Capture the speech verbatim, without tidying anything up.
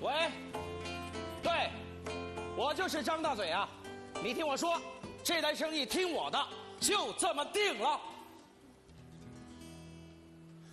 喂，对，我就是张大嘴啊！你听我说，这单生意听我的，就这么定了。